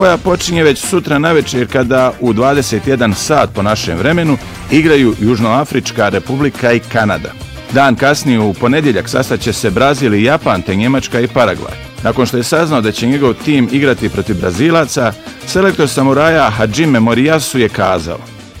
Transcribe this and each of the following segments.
koja počinje već sutra navečer kada u 21 sat po našem vremenu igraju Južnoafrička republika i Kanada. Dan kasnije u ponedjeljak sastaće se Brazil i Japan te Njemačka i Paragvaj. Nakon što je saznao da će njegov tim igrati protiv Brazilaca, selektor samuraja Hajime Moriyasu je kazao: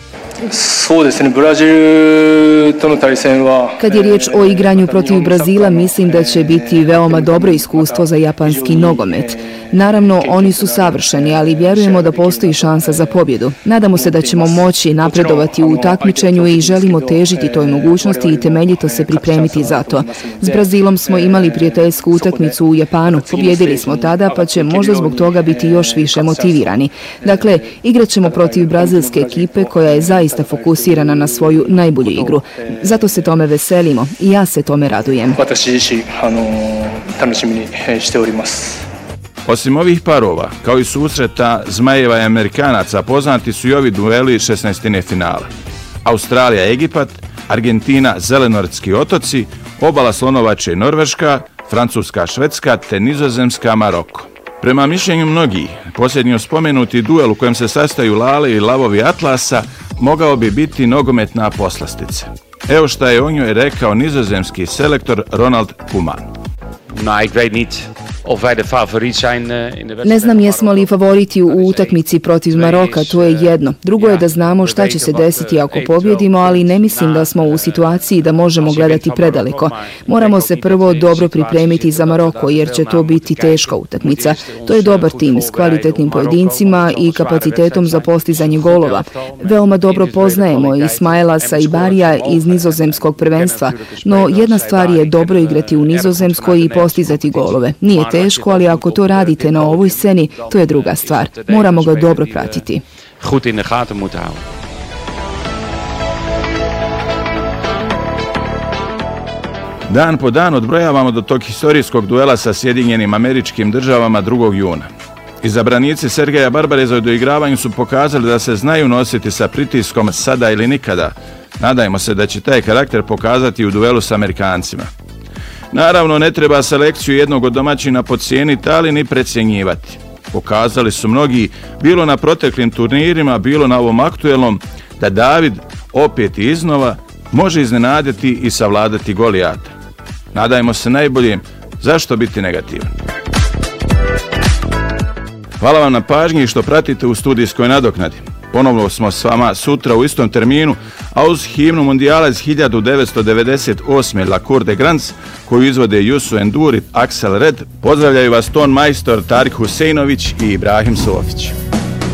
Kad je riječ o igranju protiv Brazila, mislim da će biti veoma dobro iskustvo za japanski nogomet. Naravno, oni su savršeni, ali vjerujemo da postoji šansa za pobjedu. Nadamo se da ćemo moći napredovati u takmičenju i želimo težiti toj mogućnosti i temeljito se pripremiti za to. S Brazilom smo imali prijateljsku utakmicu u Japanu. Pobjedili smo tada, pa će možda zbog toga biti još više motivirani. Dakle, igrat ćemo protiv brazilske ekipe koja je zaista fokusirana na svoju najbolju igru. Zato se tome veselimo i ja se tome radujem. Osim ovih parova, kao i susreta Zmajeva i Amerikanaca, poznati su i ovi dueli 16. finala. Australija, Egipat, Argentina, Zelenorodski otoci, obala Slonovače i Norveška, Francuska, Švedska te Nizozemska, Maroko. Prema mišljenju mnogih, posljednji spomenuti duel u kojem se sastaju Lale i Lavovi Atlasa mogao bi biti nogometna poslastica. Evo šta je o njoj rekao nizozemski selektor Ronald Koeman. Ne znam jesmo li favoriti u utakmici protiv Maroka, to je jedno. Drugo je da znamo šta će se desiti ako pobjedimo, ali ne mislim da smo u situaciji da možemo gledati predaleko. Moramo se prvo dobro pripremiti za Maroko, jer će to biti teška utakmica. To je dobar tim s kvalitetnim pojedincima i kapacitetom za postizanje golova. Veoma dobro poznajemo Ismaila Saibarija iz nizozemskog prvenstva, no jedna stvar je dobro igrati u Nizozemskoj i postizati golove. Nije teško, ali ako to radite na ovoj sceni, to je druga stvar. Moramo ga dobro pratiti. Dan po dan odbrojavamo do tog historijskog duela sa Sjedinjenim Američkim Državama 2. juna. Izabranici Sergeja Barbareza u doigravanju su pokazali da se znaju nositi sa pritiskom sada ili nikada. Nadajmo se da će taj karakter pokazati u duelu s Amerikancima. Naravno, ne treba selekciju jednog od domaćina podcijeniti, ali ni precjenjivati. Pokazali su mnogi, bilo na proteklim turnirima, bilo na ovom aktuelnom, da David opet i iznova može iznenaditi i savladati Golijata. Nadajmo se najboljem, zašto biti negativan? Hvala vam na pažnji što pratite u studijskoj nadoknadi. Ponovno smo s vama sutra u istom terminu, a uz himnu Mundijala iz 1998. La Cour de Grands, koju izvode Youssou N'Dour i Axel Red, pozdravljaju vas ton majstor Tarik Huseinović i Ibrahim Sofić.